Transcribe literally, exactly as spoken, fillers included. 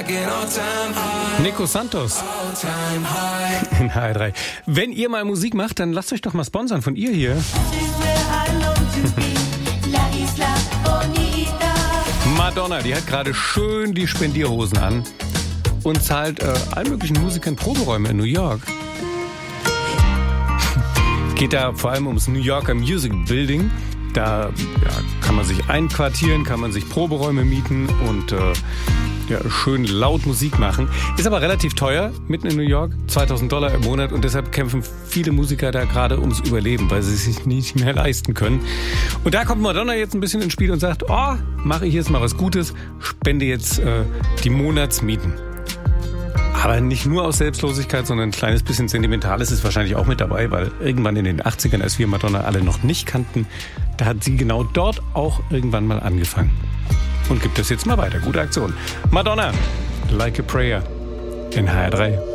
Nico Santos in H R drei. Wenn ihr mal Musik macht, dann lasst euch doch mal sponsern von ihr hier. Madonna, die hat gerade schön die Spendierhosen an und zahlt äh, allen möglichen Musikern Proberäume in New York. Geht da vor allem ums New Yorker Music Building. Da ja, kann man sich einquartieren, kann man sich Proberäume mieten und äh, ja, schön laut Musik machen. Ist aber relativ teuer, mitten in New York, zweitausend Dollar im Monat. Und deshalb kämpfen viele Musiker da gerade ums Überleben, weil sie es sich nicht mehr leisten können. Und da kommt Madonna jetzt ein bisschen ins Spiel und sagt, oh, mache ich jetzt mal was Gutes, spende jetzt äh, die Monatsmieten. Aber nicht nur aus Selbstlosigkeit, sondern ein kleines bisschen Sentimentales ist wahrscheinlich auch mit dabei, weil irgendwann in den achtzigern, als wir Madonna alle noch nicht kannten, da hat sie genau dort auch irgendwann mal angefangen. Und gibt das jetzt mal weiter. Gute Aktion. Madonna, Like a Prayer in H R drei.